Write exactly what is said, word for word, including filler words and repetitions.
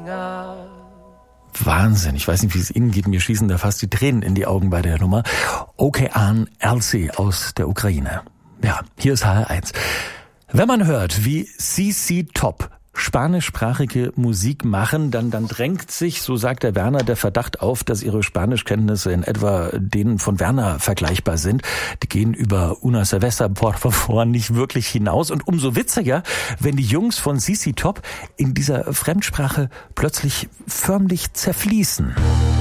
Wahnsinn. Ich weiß nicht, wie es Ihnen geht. Mir schießen da fast die Tränen in die Augen bei der Nummer. Okean Elzy aus der Ukraine. Ja, hier ist H R eins. Wenn man hört, wie C C Top spanischsprachige Musik machen, dann, dann drängt sich, so sagt der Werner, der Verdacht auf, dass ihre Spanischkenntnisse in etwa denen von Werner vergleichbar sind. Die gehen über Una Cerveza, por favor, nicht wirklich hinaus. Und umso witziger, wenn die Jungs von C C Top in dieser Fremdsprache plötzlich förmlich zerfließen.